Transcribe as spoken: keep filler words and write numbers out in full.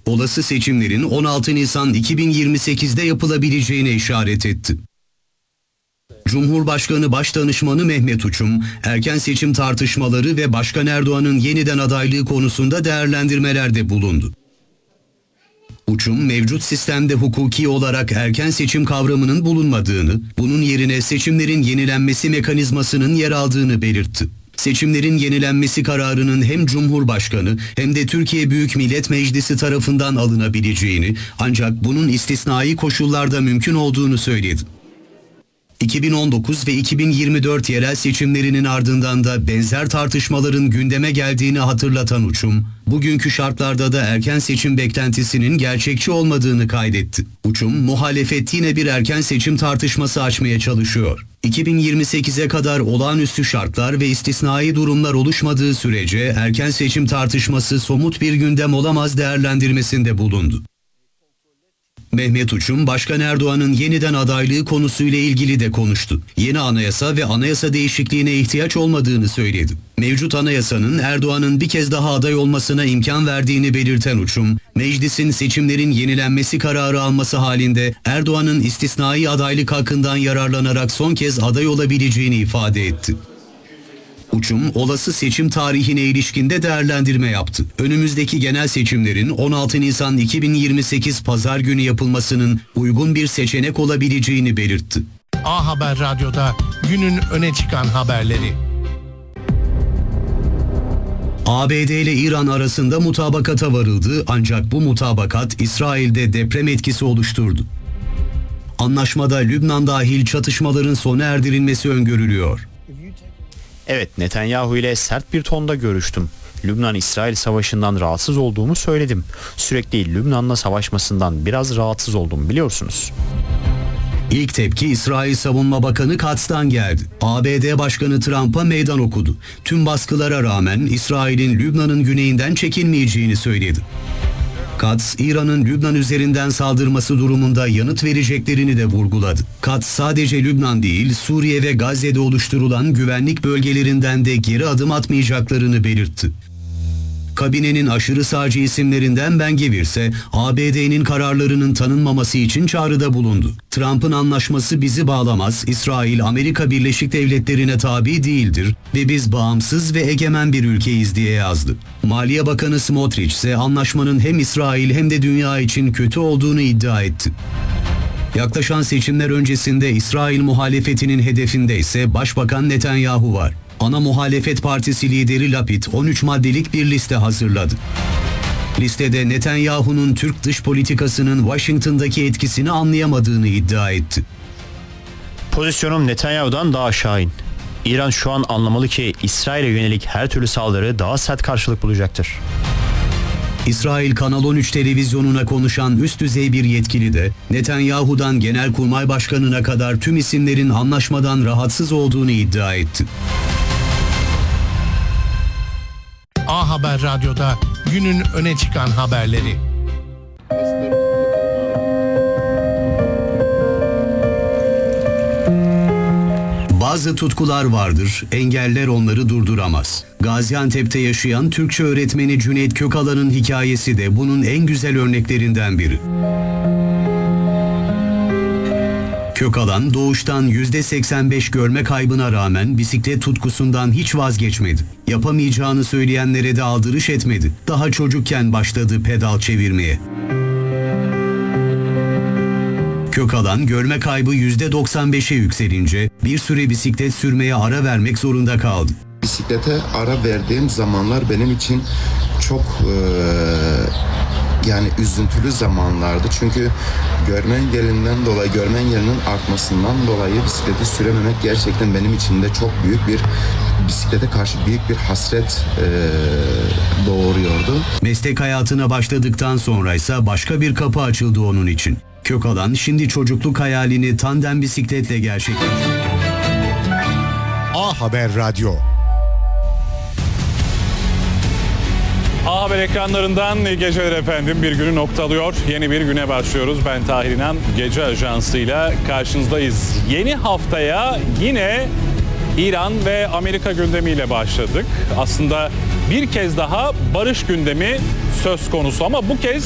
olası seçimlerin on altı Nisan iki bin yirmi sekizde yapılabileceğine işaret etti. Cumhurbaşkanı Başdanışmanı Mehmet Uçum, erken seçim tartışmaları ve Başkan Erdoğan'ın yeniden adaylığı konusunda değerlendirmelerde bulundu. Uçum, mevcut sistemde hukuki olarak erken seçim kavramının bulunmadığını, bunun yerine seçimlerin yenilenmesi mekanizmasının yer aldığını belirtti. Seçimlerin yenilenmesi kararının hem Cumhurbaşkanı hem de Türkiye Büyük Millet Meclisi tarafından alınabileceğini, ancak bunun istisnai koşullarda mümkün olduğunu söyledi. iki bin on dokuz ve iki bin yirmi dört yerel seçimlerinin ardından da benzer tartışmaların gündeme geldiğini hatırlatan Uçum, bugünkü şartlarda da erken seçim beklentisinin gerçekçi olmadığını kaydetti. Uçum, muhalefet yine bir erken seçim tartışması açmaya çalışıyor. iki bin yirmi sekize kadar olağanüstü şartlar ve istisnai durumlar oluşmadığı sürece erken seçim tartışması somut bir gündem olamaz değerlendirmesinde bulundu. Mehmet Uçum, Başkan Erdoğan'ın yeniden adaylığı konusuyla ilgili de konuştu. Yeni anayasa ve anayasa değişikliğine ihtiyaç olmadığını söyledi. Mevcut anayasanın Erdoğan'ın bir kez daha aday olmasına imkan verdiğini belirten Uçum, meclisin seçimlerin yenilenmesi kararı alması halinde Erdoğan'ın istisnai adaylık hakkından yararlanarak son kez aday olabileceğini ifade etti. Uçum, olası seçim tarihine ilişkin de değerlendirme yaptı. Önümüzdeki genel seçimlerin on altı Nisan iki bin yirmi sekiz Pazar günü yapılmasının uygun bir seçenek olabileceğini belirtti. A Haber Radyo'da günün öne çıkan haberleri. A B D ile İran arasında mutabakata varıldı, ancak bu mutabakat İsrail'de deprem etkisi oluşturdu. Anlaşmada Lübnan dahil çatışmaların sona erdirilmesi öngörülüyor. Evet, Netanyahu ile sert bir tonda görüştüm. Lübnan-İsrail savaşından rahatsız olduğumu söyledim. Sürekli Lübnan'la savaşmasından biraz rahatsız oldum, biliyorsunuz. İlk tepki İsrail Savunma Bakanı Katz'tan geldi. A B D Başkanı Trump'a meydan okudu. Tüm baskılara rağmen İsrail'in Lübnan'ın güneyinden çekilmeyeceğini söyledi. Katz, İran'ın Lübnan üzerinden saldırması durumunda yanıt vereceklerini de vurguladı. Katz, sadece Lübnan değil, Suriye ve Gazze'de oluşturulan güvenlik bölgelerinden de geri adım atmayacaklarını belirtti. Kabinenin aşırı sağcı isimlerinden Ben Gvir ise A B D'nin kararlarının tanınmaması için çağrıda bulundu. Trump'ın anlaşması bizi bağlamaz, İsrail Amerika Birleşik Devletleri'ne tabi değildir ve biz bağımsız ve egemen bir ülkeyiz diye yazdı. Maliye Bakanı Smotrich ise anlaşmanın hem İsrail hem de dünya için kötü olduğunu iddia etti. Yaklaşan seçimler öncesinde İsrail muhalefetinin hedefinde ise Başbakan Netanyahu var. Ana muhalefet partisi lideri Lapid on üç maddelik bir liste hazırladı. Listede Netanyahu'nun Türk dış politikasının Washington'daki etkisini anlayamadığını iddia etti. Pozisyonum Netanyahu'dan daha şahin. İran şu an anlamalı ki İsrail'e yönelik her türlü saldırı daha sert karşılık bulacaktır. İsrail Kanal on üç televizyonuna konuşan üst düzey bir yetkili de Netanyahu'dan Genelkurmay Başkanı'na kadar tüm isimlerin anlaşmadan rahatsız olduğunu iddia etti. A Haber Radyo'da günün öne çıkan haberleri. Bazı tutkular vardır, engeller onları durduramaz. Gaziantep'te yaşayan Türkçe öğretmeni Cüneyt Kökalan'ın hikayesi de bunun en güzel örneklerinden biri. Kökalan doğuştan yüzde seksen beş görme kaybına rağmen bisiklet tutkusundan hiç vazgeçmedi. Yapamayacağını söyleyenlere de aldırış etmedi. Daha çocukken başladı pedal çevirmeye. Kökalan görme kaybı yüzde doksan beşe yükselince bir süre bisiklet sürmeye ara vermek zorunda kaldı. Bisiklete ara verdiğim zamanlar benim için çok e, yani üzüntülü zamanlardı. Çünkü görme engelinden dolayı, görme engelinin artmasından dolayı bisikleti sürememek gerçekten benim için de çok büyük bir, bisiklete karşı büyük bir hasret e, doğuruyordu. Meslek hayatına başladıktan sonra ise başka bir kapı açıldı onun için. Kökalan şimdi çocukluk hayalini tandem bisikletle gerçekleştiriyor. A Haber Radyo. A Haber ekranlarından iyi geceler efendim. Bir günü noktalıyor. Yeni bir güne başlıyoruz. Ben Tahir İnan. Gece Ajansı'yla karşınızdayız. Yeni haftaya yine İran ve Amerika gündemiyle başladık. Aslında bir kez daha barış gündemi söz konusu ama bu kez